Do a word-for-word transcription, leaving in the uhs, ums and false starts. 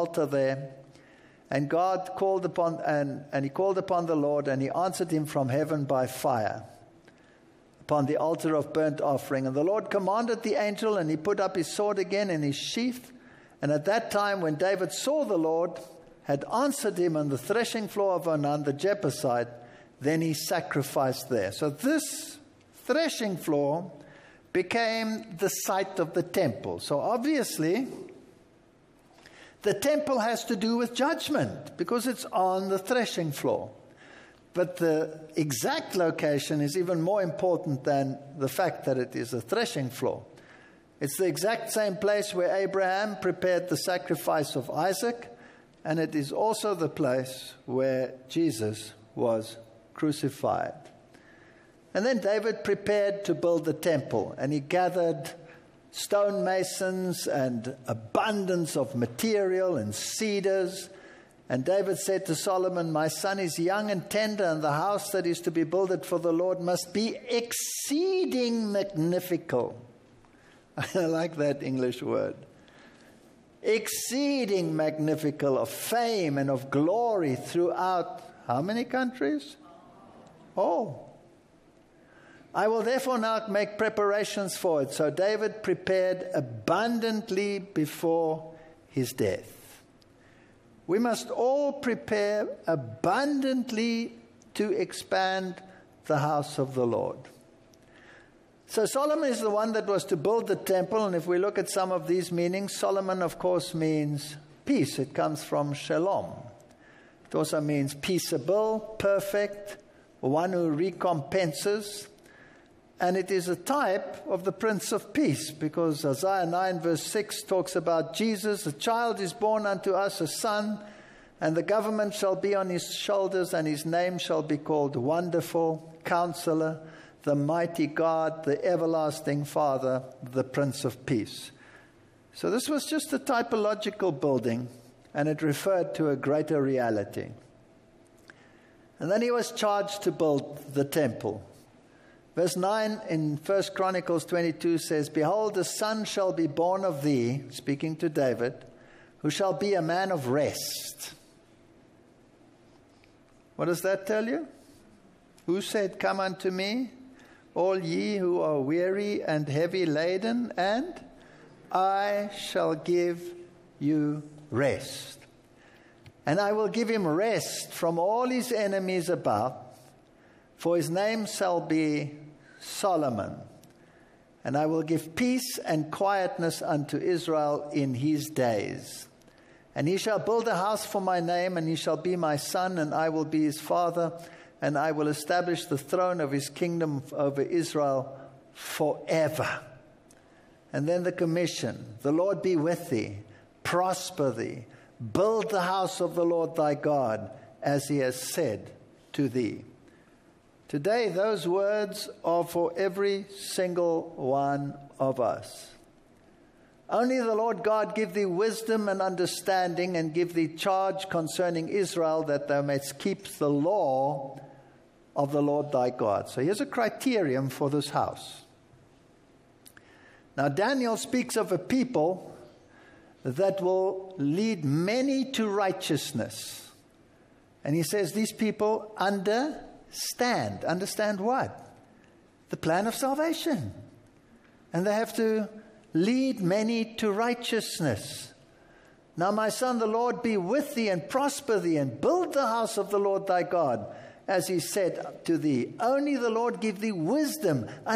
altar there. And God called upon, and, and he called upon the Lord, and he answered him from heaven by fire upon the altar of burnt offering. And the Lord commanded the angel, and he put up his sword again in his sheath. And at that time, when David saw the Lord had answered him on the threshing floor of Ornan the Jebusite, then he sacrificed there. So this threshing floor became the site of the temple. So obviously, the temple has to do with judgment because it's on the threshing floor. But the exact location is even more important than the fact that it is a threshing floor. It's the exact same place where Abraham prepared the sacrifice of Isaac, and it is also the place where Jesus was crucified. And then David prepared to build the temple, and he gathered stonemasons and abundance of material and cedars. And David said to Solomon, "My son is young and tender, and the house that is to be builded for the Lord must be exceeding magnifical." I like that English word. Exceeding magnifical, of fame and of glory throughout how many countries? Oh. "I will therefore now make preparations for it." So David prepared abundantly before his death. We must all prepare abundantly to expand the house of the Lord. So Solomon is the one that was to build the temple, and if we look at some of these meanings, Solomon, of course, means peace. It comes from shalom. It also means peaceable, perfect, one who recompenses. And it is a type of the Prince of Peace, because Isaiah nine verse six talks about Jesus. "A child is born unto us, a son, and the government shall be on his shoulders, and his name shall be called Wonderful, Counselor, the Mighty God, the Everlasting Father, the Prince of Peace." So this was just a typological building, and it referred to a greater reality. And then he was charged to build the temple. Verse nine in First Chronicles twenty-two says, "Behold, a son shall be born of thee," speaking to David, "who shall be a man of rest." What does that tell you? Who said, "Come unto me, all ye who are weary and heavy laden, and I shall give you rest." And I will give him rest from all his enemies about, for his name shall be Solomon. And I will give peace and quietness unto Israel in his days. And he shall build a house for my name, and he shall be my son, and I will be his father, and I will establish the throne of his kingdom over Israel forever. And then the commission: "The Lord be with thee, prosper thee, build the house of the Lord thy God, as he has said to thee." Today, those words are for every single one of us. "Only the Lord God give thee wisdom and understanding, and give thee charge concerning Israel, that thou mayst keep the law of the Lord thy God." So here's a criterion for this house. Now Daniel speaks of a people that will lead many to righteousness. And he says these people understand. Understand what? The plan of salvation. And they have to lead many to righteousness. "Now, my son, the Lord be with thee and prosper thee, and build the house of the Lord thy God, as he said to thee. Only the Lord give thee wisdom,